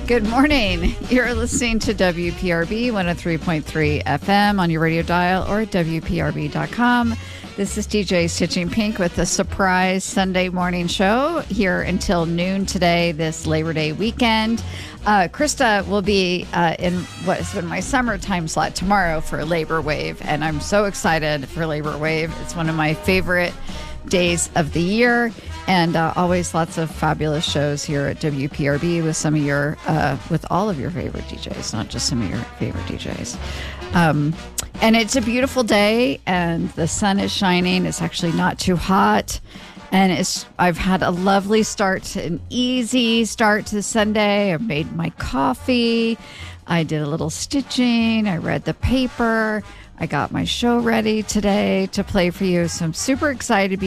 Good morning. You're listening to WPRB 103.3 FM on your radio dial or at WPRB.com. This is DJ Stitching Pink with a surprise Sunday morning show here until noon today, this Labor Day weekend. Krista will be in what has been my summertime slot tomorrow for Labor Wave, and I'm so excited for Labor Wave. It's one of my favorite days of the year, and always lots of fabulous shows here at WPRB with some of your with all of your favorite DJs, not just some of your favorite DJs. And it's a beautiful day, and the sun is shining. It's actually not too hot, and I've had a lovely start, an easy start to Sunday. I made my coffee, I did a little stitching, I read the paper, I got my show ready today to play for you. So I'm super excited to be